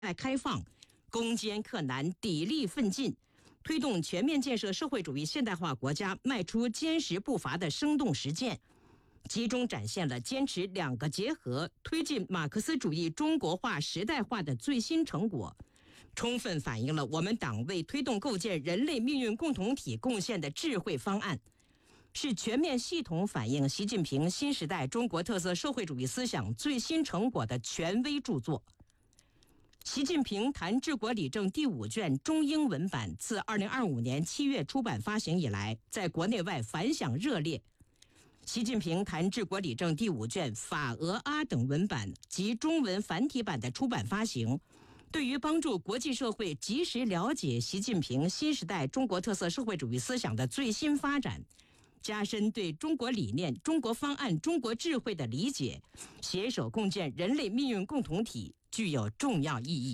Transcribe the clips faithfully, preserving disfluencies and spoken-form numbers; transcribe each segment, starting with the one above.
开放，攻坚克难，砥砺奋进，推动全面建设社会主义现代化国家迈出坚实步伐的生动实践，集中展现了坚持两个结合，推进马克思主义中国化时代化的最新成果，充分反映了我们党为推动构建人类命运共同体贡献的智慧方案，是全面系统反映习近平新时代中国特色社会主义思想最新成果的权威著作。习近平谈治国理政第五卷中英文版自二零二五年七月出版发行以来，在国内外反响热烈。习近平谈治国理政第五卷法俄阿等文版及中文繁体版的出版发行，对于帮助国际社会及时了解习近平新时代中国特色社会主义思想的最新发展，加深对中国理念、中国方案、中国智慧的理解，携手共建人类命运共同体，具有重要意义。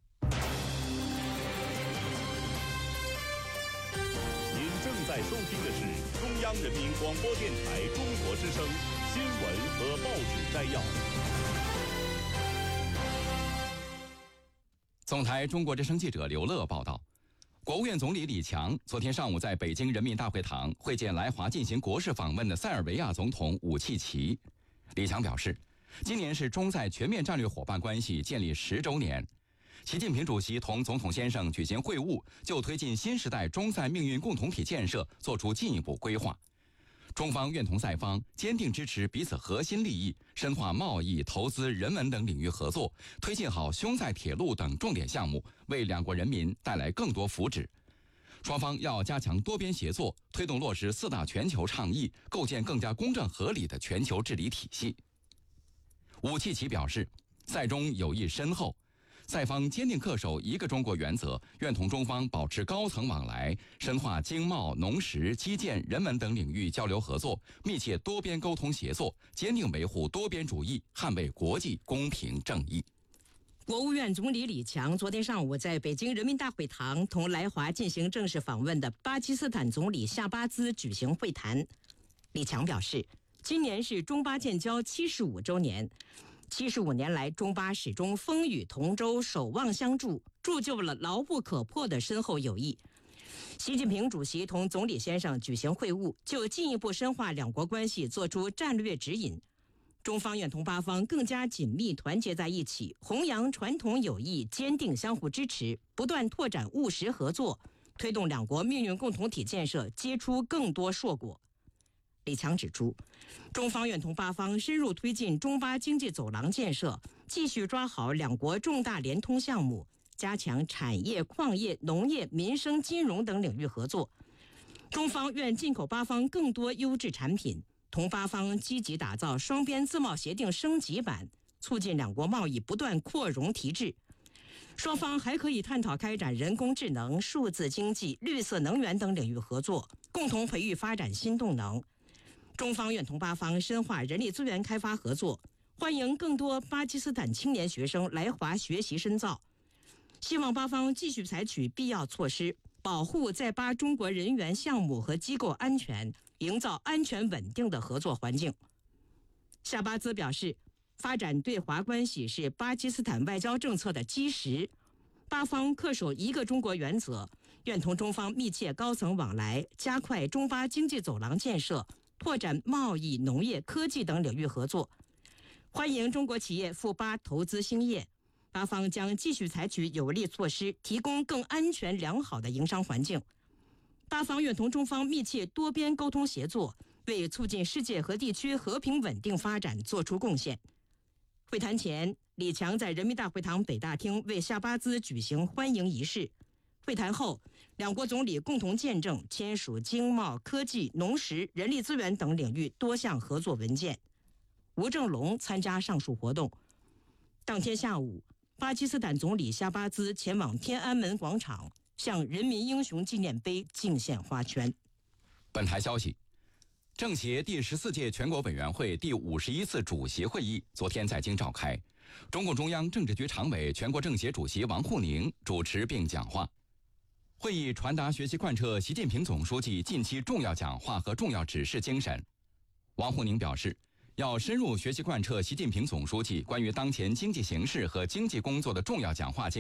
您正在收听的是中央人民广播电台中国之声新闻和报纸摘要。 总台中国之声记者刘乐报道，国务院总理李强昨天上午在北京人民大会堂会见来华进行国事访问的塞尔维亚总统武契奇。李强表示，今年是中塞全面战略伙伴关系建立十周年，习近平主席同总统先生举行会晤，就推进新时代中塞命运共同体建设作出进一步规划。中方愿同塞方坚定支持彼此核心利益，深化贸易、投资、人文等领域合作，推进好匈塞铁路等重点项目，为两国人民带来更多福祉。双方要加强多边协作，推动落实四大全球倡议，构建更加公正合理的全球治理体系。武契奇表示，塞中友谊深厚，塞方坚定恪守一个中国原则，愿同中方保持高层往来，深化经贸、农食、基建、人文等领域交流合作，密切多边沟通协作，坚定维护多边主义，捍卫国际公平正义。 国务院总理李强昨天上午在北京人民大会堂同来华进行正式访问的巴基斯坦总理夏巴兹举行会谈。李强表示，今年是中巴建交七十五周年，七十五年来，中巴始终风雨同舟，守望相助，铸就了牢不可破的深厚友谊。习近平主席同总理先生举行会晤，就进一步深化两国关系作出战略指引。中方愿同巴方更加紧密团结在一起，弘扬传统友谊，坚定相互支持，不断拓展务实合作，推动两国命运共同体建设结出更多硕果。李强指出，中方愿同巴方深入推进中巴经济走廊建设，继续抓好两国重大联通项目，加强产业、矿业、农业、民生、金融等领域合作。中方愿进口巴方更多优质产品，同巴方积极打造双边自贸协定升级版，促进两国贸易不断扩容提质。双方还可以探讨开展人工智能、数字经济、绿色能源等领域合作，共同培育发展新动能。中方愿同巴方深化人力资源开发合作，欢迎更多巴基斯坦青年学生来华学习深造。希望巴方继续采取必要措施，保护在巴中国人员、项目和机构安全，营造安全稳定的合作环境。夏巴兹表示，发展对华关系是巴基斯坦外交政策的基石，巴方恪守一个中国原则，愿同中方密切高层往来，加快中巴经济走廊建设，拓展贸易、农业、科技等领域合作，欢迎中国企业赴巴投资兴业。巴方将继续采取有力措施，提供更安全良好的营商环境。巴方愿同中方密切多边沟通协作，为促进世界和地区和平稳定发展作出贡献。会谈前，李强在人民大会堂北大厅为夏巴兹举行欢迎仪式。会谈后，两国总理共同见证签署经贸、科技、农食、人力资源等领域多项合作文件。吴正龙参加上述活动。当天下午，巴基斯坦总理夏巴兹前往天安门广场，向人民英雄纪念碑敬献花圈。 本台消息，政协第十四届全国委员会第五十一次主席会议昨天在京召开，中共中央政治局常委、全国政协主席王沪宁主持并讲话。会议传达学习贯彻习近平总书记近期重要讲话和重要指示精神。王沪宁表示， 要深入学习贯彻习近平总书记关于当前经济形势和经济工作的重要讲话精